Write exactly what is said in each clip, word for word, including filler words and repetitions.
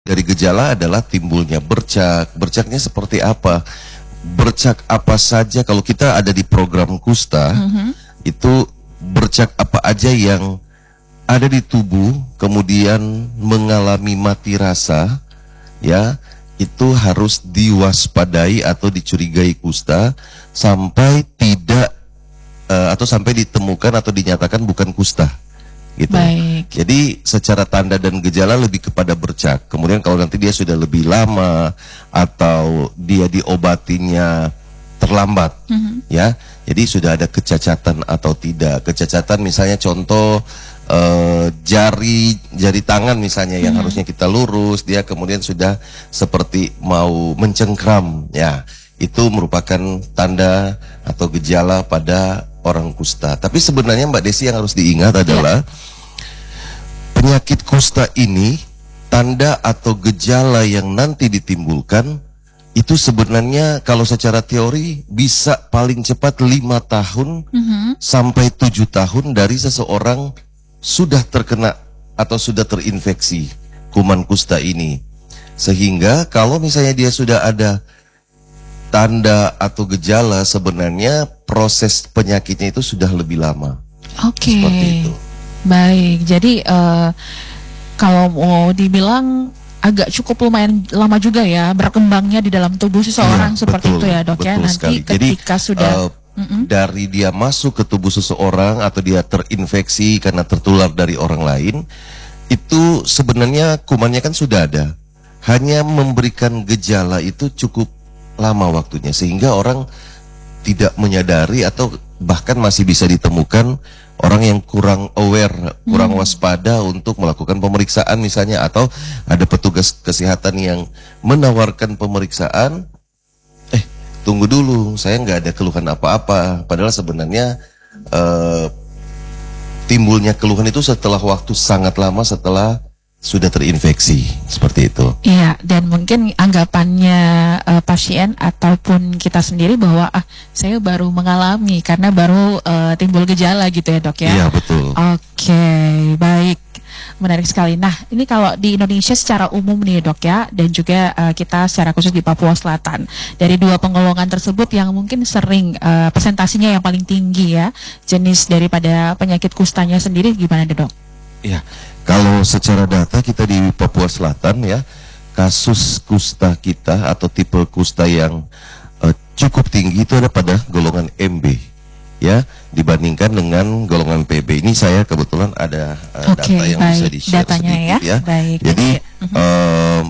Dari gejala adalah timbulnya bercak. Bercaknya seperti apa? Bercak apa saja kalau kita ada di program kusta, mm-hmm. itu bercak apa aja yang ada di tubuh kemudian mengalami mati rasa, ya, itu harus diwaspadai atau dicurigai kusta sampai tidak uh, atau sampai ditemukan atau dinyatakan bukan kusta. Gitu. Baik. Jadi secara tanda dan gejala lebih kepada bercak. Kemudian kalau nanti dia sudah lebih lama atau dia diobatinya terlambat, mm-hmm. ya. Jadi sudah ada kecacatan atau tidak. Kecacatan misalnya contoh uh, jari jari tangan misalnya yang mm-hmm. harusnya kita lurus, dia kemudian sudah seperti mau mencengkram, ya. Itu merupakan tanda atau gejala pada orang kusta. Tapi sebenarnya Mbak Desi yang harus diingat adalah ya. Penyakit kusta ini, tanda atau gejala yang nanti ditimbulkan itu sebenarnya kalau secara teori bisa paling cepat lima tahun mm-hmm. sampai tujuh tahun dari seseorang sudah terkena atau sudah terinfeksi kuman kusta ini. Sehingga kalau misalnya dia sudah ada tanda atau gejala, sebenarnya proses penyakitnya itu sudah lebih lama. Oke. Okay. Seperti itu. Baik, jadi uh, kalau mau dibilang agak cukup lumayan lama juga ya berkembangnya di dalam tubuh seseorang, ya, seperti betul, itu ya dok ya. Nanti sekali. Ketika Jadi, sudah uh, mm-mm. dari dia masuk ke tubuh seseorang atau dia terinfeksi karena tertular dari orang lain, itu sebenarnya kumannya kan sudah ada. Hanya memberikan gejala itu cukup lama waktunya sehingga orang tidak menyadari atau bahkan masih bisa ditemukan orang yang kurang aware, kurang hmm. waspada untuk melakukan pemeriksaan misalnya, atau ada petugas kesehatan yang menawarkan pemeriksaan, eh tunggu dulu, saya nggak ada keluhan apa-apa, padahal sebenarnya eh, timbulnya keluhan itu setelah waktu sangat lama setelah sudah terinfeksi, seperti itu. Iya, dan mungkin anggapannya uh, pasien ataupun kita sendiri bahwa ah saya baru mengalami karena baru uh, timbul gejala gitu ya dok ya. Iya betul. Oke, baik, menarik sekali. Nah ini kalau di Indonesia secara umum nih dok ya, dan juga uh, kita secara khusus di Papua Selatan, dari dua penggolongan tersebut yang mungkin sering uh, presentasinya yang paling tinggi ya, jenis daripada penyakit kustanya sendiri gimana dok? Iya. Kalau secara data kita di Papua Selatan ya, kasus kusta kita atau tipe kusta yang uh, cukup tinggi itu ada pada golongan M B ya, dibandingkan dengan golongan P B. Ini saya kebetulan ada uh, okay, data yang baik. bisa di-share Datanya sedikit ya. ya. Baik. Jadi uh-huh. uh,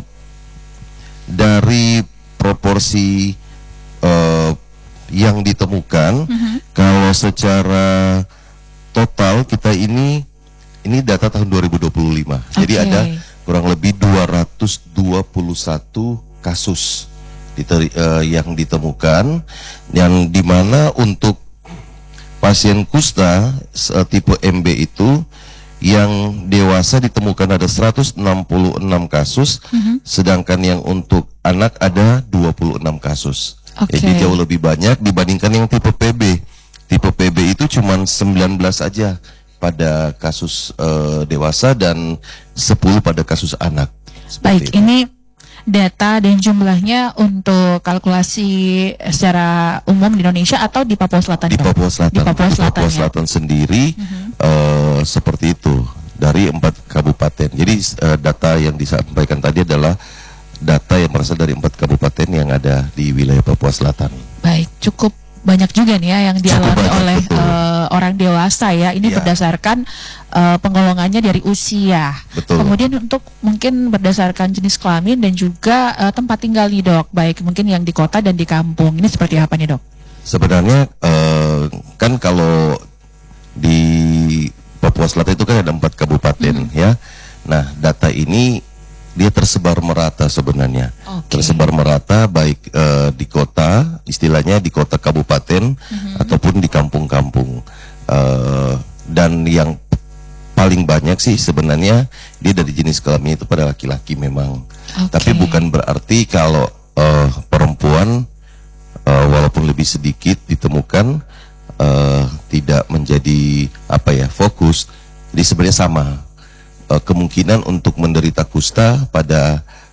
dari proporsi uh, yang ditemukan, uh-huh. kalau secara total kita ini Ini data tahun dua ribu dua puluh lima. Okay. Jadi ada kurang lebih dua ratus dua puluh satu kasus diteri, uh, yang ditemukan, yang dimana untuk pasien kusta uh, tipe M B itu yang dewasa ditemukan ada seratus enam puluh enam kasus, mm-hmm. sedangkan yang untuk anak ada dua puluh enam kasus. Okay. Jadi jauh lebih banyak dibandingkan yang tipe P B. Tipe P B itu cuma sembilan belas aja pada kasus uh, dewasa dan sepuluh pada kasus anak. Baik, itu. Ini data dan jumlahnya untuk kalkulasi secara umum di Indonesia atau di Papua Selatan? Di Papua Selatan. Di Papua Selatan, di Papua Selatan ya? sendiri uh-huh. uh, seperti itu dari empat kabupaten. Jadi uh, data yang disampaikan tadi adalah data yang berasal dari empat kabupaten yang ada di wilayah Papua Selatan. Baik, cukup banyak juga nih ya yang dialami oleh uh, orang dewasa ya. Ini ya. Berdasarkan uh, penggolongannya dari usia. Betul. Kemudian untuk mungkin berdasarkan jenis kelamin dan juga uh, tempat tinggal nih dok. Baik mungkin yang di kota dan di kampung. Ini seperti apa nih dok? Sebenarnya uh, kan kalau di Papua Selatan itu kan ada empat kabupaten hmm. ya. Nah data ini dia tersebar merata sebenarnya, okay. tersebar merata baik uh, di kota, istilahnya di kota kabupaten mm-hmm. ataupun di kampung-kampung. Uh, dan yang paling banyak sih sebenarnya dia dari jenis kelamin itu pada laki-laki memang. Okay. Tapi bukan berarti kalau uh, perempuan uh, walaupun lebih sedikit ditemukan uh, tidak menjadi apa ya fokus. Jadi sebenarnya sama. Kemungkinan untuk menderita kusta pada